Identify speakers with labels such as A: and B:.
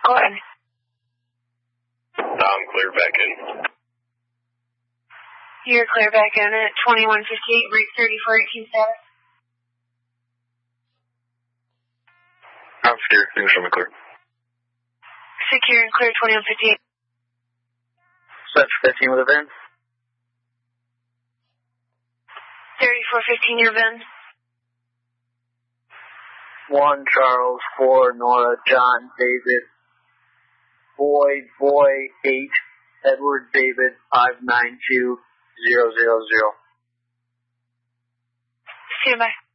A: Courtney.
B: I'm clear back in.
A: You're clear back in at 2158, break 3418 status.
B: I'm secure. Things show me clear.
A: Secure and clear 2158.
C: Set 15 with a VIN.
A: 3415, your VIN.
C: 1 Charles, 4 Nora, John, David, Boy, 8, Edward, David, 592000.
A: Stand by.